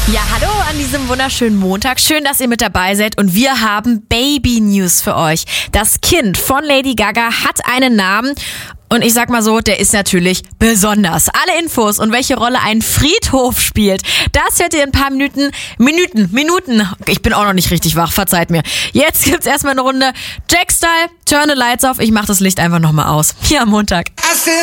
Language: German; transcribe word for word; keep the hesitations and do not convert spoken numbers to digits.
Ja, hallo an diesem wunderschönen Montag. Schön, dass ihr mit dabei seid und wir haben Baby News für euch. Das Kind von Lady Gaga hat einen Namen und ich sag mal so, der ist natürlich besonders. Alle Infos und welche Rolle ein Friedhof spielt, das hört ihr in ein paar Minuten, Minuten, Minuten. Ich bin auch noch nicht richtig wach, verzeiht mir. Jetzt gibt's erstmal eine Runde Jack-Style, Turn the Lights off. Ich mach das Licht einfach nochmal aus. Hier am Montag.